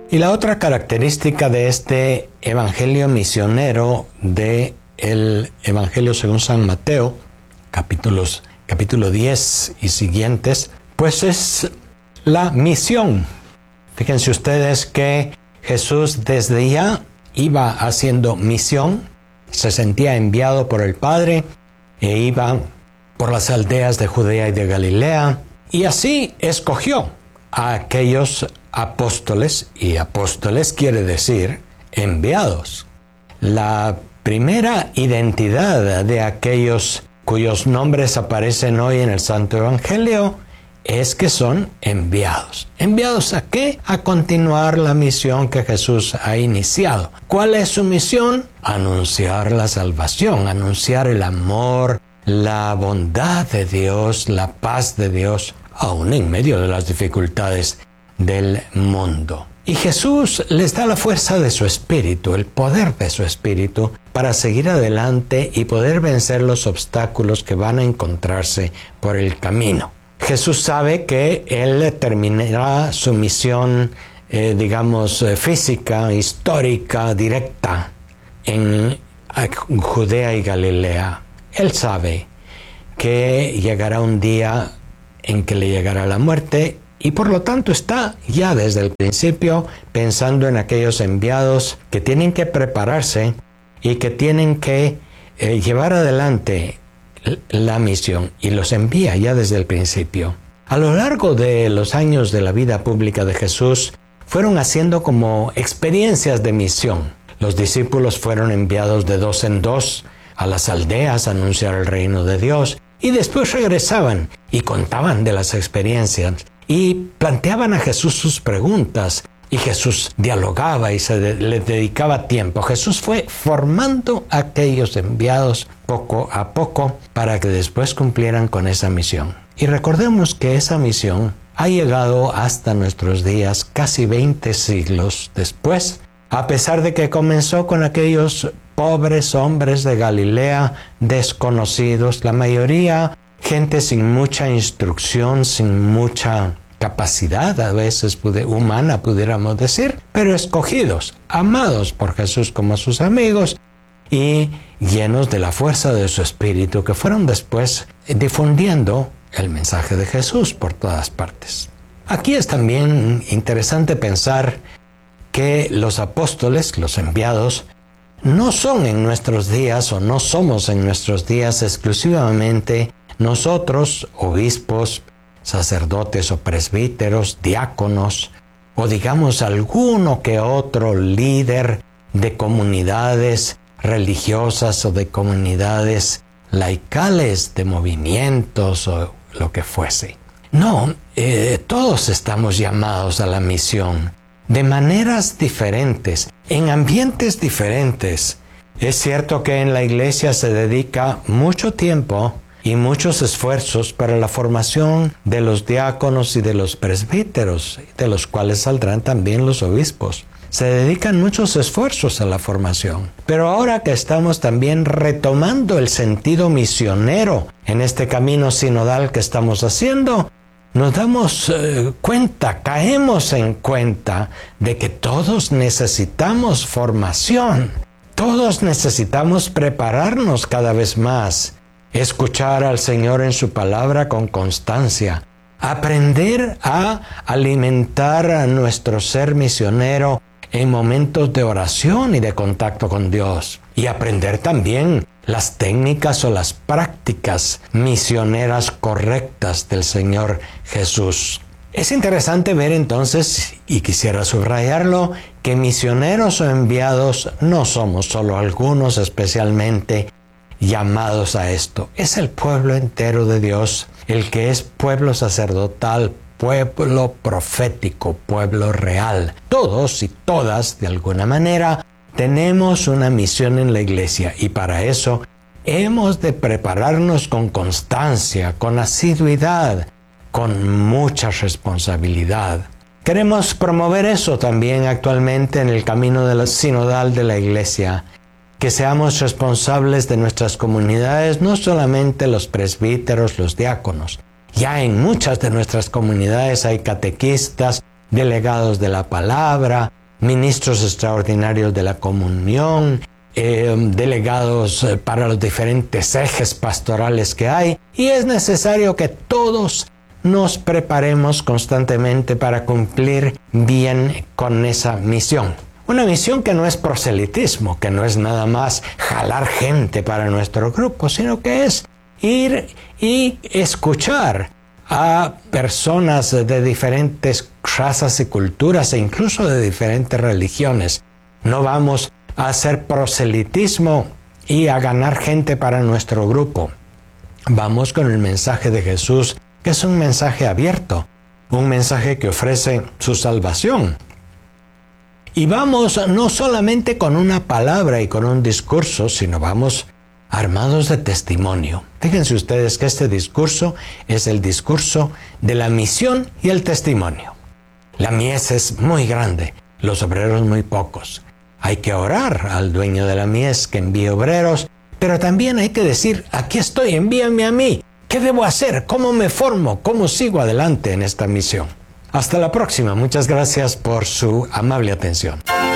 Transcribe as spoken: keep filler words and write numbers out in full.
Y la otra característica de este evangelio misionero de el Evangelio según San Mateo, capítulos, capítulo diez y siguientes, pues es la misión. Fíjense ustedes que Jesús desde ya iba haciendo misión, se sentía enviado por el Padre e iba por las aldeas de Judea y de Galilea, y así escogió a aquellos apóstoles, y apóstoles quiere decir enviados. La primera identidad de aquellos cuyos nombres aparecen hoy en el Santo Evangelio es que son enviados. ¿Enviados a qué? A continuar la misión que Jesús ha iniciado. ¿Cuál es su misión? Anunciar la salvación, anunciar el amor, la bondad de Dios, la paz de Dios, aún en medio de las dificultades del mundo. Y Jesús les da la fuerza de su espíritu, el poder de su espíritu, para seguir adelante y poder vencer los obstáculos que van a encontrarse por el camino. Jesús sabe que Él terminará su misión, eh, digamos, física, histórica, directa, en Judea y Galilea. Él sabe que llegará un día en que le llegará la muerte, y por lo tanto está ya desde el principio pensando en aquellos enviados que tienen que prepararse y que tienen que eh, llevar adelante la misión, y los envía ya desde el principio. A lo largo de los años de la vida pública de Jesús, fueron haciendo como experiencias de misión. Los discípulos fueron enviados de dos en dos a las aldeas a anunciar el reino de Dios, y después regresaban y contaban de las experiencias y planteaban a Jesús sus preguntas, y Jesús dialogaba y se de, le dedicaba tiempo. Jesús fue formando a aquellos enviados poco a poco para que después cumplieran con esa misión. Y recordemos que esa misión ha llegado hasta nuestros días, casi veinte siglos después, a pesar de que comenzó con aquellos pobres hombres de Galilea desconocidos, la mayoría gente sin mucha instrucción, sin mucha capacidad a veces humana, pudiéramos decir, pero escogidos, amados por Jesús como sus amigos y llenos de la fuerza de su espíritu, que fueron después difundiendo el mensaje de Jesús por todas partes. Aquí es también interesante pensar que los apóstoles, los enviados, no son en nuestros días o no somos en nuestros días exclusivamente nosotros, obispos, sacerdotes o presbíteros, diáconos, o digamos alguno que otro líder de comunidades religiosas o de comunidades laicales, de movimientos o lo que fuese. No, eh, todos estamos llamados a la misión de maneras diferentes, en ambientes diferentes. Es cierto que en la iglesia se dedica mucho tiempo y muchos esfuerzos para la formación de los diáconos y de los presbíteros, de los cuales saldrán también los obispos. Se dedican muchos esfuerzos a la formación. Pero ahora que estamos también retomando el sentido misionero en este camino sinodal que estamos haciendo, nos damos eh, cuenta, caemos en cuenta de que todos necesitamos formación. Todos necesitamos prepararnos cada vez más. Escuchar al Señor en su palabra con constancia, aprender a alimentar a nuestro ser misionero en momentos de oración y de contacto con Dios, y aprender también las técnicas o las prácticas misioneras correctas del Señor Jesús. Es interesante ver entonces, y quisiera subrayarlo, que misioneros o enviados no somos solo algunos especialmente llamados a esto. Es el pueblo entero de Dios, el que es pueblo sacerdotal, pueblo profético, pueblo real. Todos y todas, de alguna manera, tenemos una misión en la iglesia, y para eso hemos de prepararnos con constancia, con asiduidad, con mucha responsabilidad. Queremos promover eso también actualmente en el camino de la sinodal de la iglesia, que seamos responsables de nuestras comunidades, no solamente los presbíteros, los diáconos. Ya en muchas de nuestras comunidades hay catequistas, delegados de la palabra, ministros extraordinarios de la comunión, eh, delegados para los diferentes ejes pastorales que hay, y es necesario que todos nos preparemos constantemente para cumplir bien con esa misión. Una misión que no es proselitismo, que no es nada más jalar gente para nuestro grupo, sino que es ir y escuchar a personas de diferentes razas y culturas e incluso de diferentes religiones. No vamos a hacer proselitismo y a ganar gente para nuestro grupo. Vamos con el mensaje de Jesús, que es un mensaje abierto, un mensaje que ofrece su salvación. Y vamos no solamente con una palabra y con un discurso, sino vamos armados de testimonio. Fíjense ustedes que este discurso es el discurso de la misión y el testimonio. La mies es muy grande, los obreros muy pocos. Hay que orar al dueño de la mies que envíe obreros, pero también hay que decir, aquí estoy, envíame a mí. ¿Qué debo hacer? ¿Cómo me formo? ¿Cómo sigo adelante en esta misión? Hasta la próxima. Muchas gracias por su amable atención.